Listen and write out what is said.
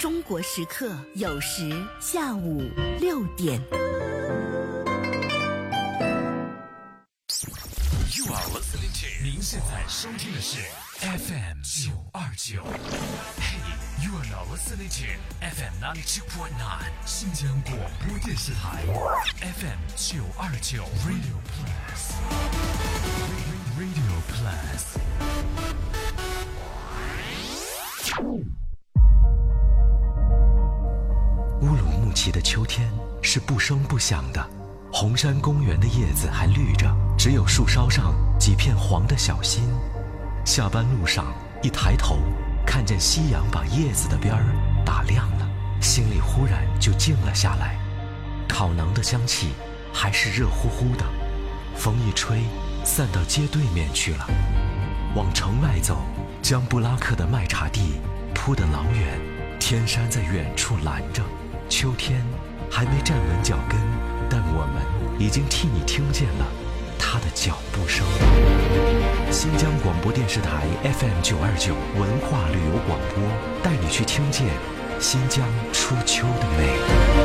中国时刻有时下午6点。 You are listening to， 您现在收听的是 FM 929。Hey, you are now listening to FM 92.9， 新疆广播电视台 FM 929 Radio Plus。Radio Plus。乌鲁木齐的秋天是不声不响的，红山公园的叶子还绿着，只有树梢上几片黄的小心。下班路上一抬头，看见夕阳把叶子的边儿打亮了，心里忽然就静了下来。烤馕的香气还是热乎乎的，风一吹，散到街对面去了。往城外走，江布拉克的麦茶地铺得老远，天山在远处拦着。秋天还没站稳脚跟，但我们已经替你听见了他的脚步声。新疆广播电视台 FM 929文化旅游广播，带你去听见新疆初秋的美。